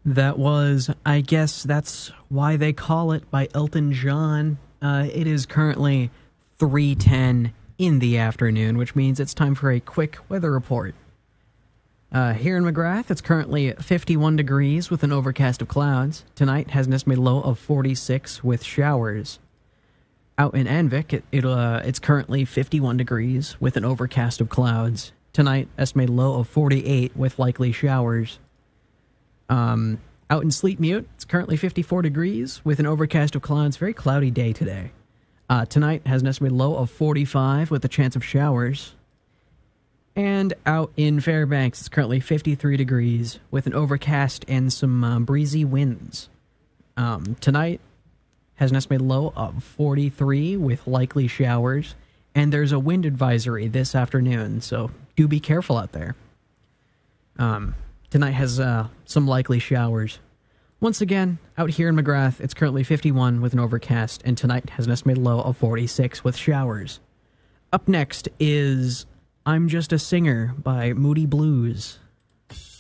That was, I guess that's why they call it, by Elton John. It is currently 3:10 in the afternoon, which means it's time for a quick weather report. Here in McGrath, it's currently 51 degrees with an overcast of clouds. Tonight has an estimated low of 46 with showers. Out in Anvik, it's currently 51 degrees with an overcast of clouds. Tonight, estimated low of 48 with likely showers. Out in Sleetmute, it's currently 54 degrees with an overcast of clouds. Very cloudy day today. Tonight has an estimated low of 45 with a chance of showers. And out in Fairbanks, it's currently 53 degrees with an overcast and some breezy winds. Tonight has an estimated low of 43 with likely showers. And there's a wind advisory this afternoon, so do be careful out there. Tonight has some likely showers. Once again, out here in McGrath, it's currently 51 with an overcast, and tonight has an estimated low of 46 with showers. Up next is I'm Just a Singer by Moody Blues.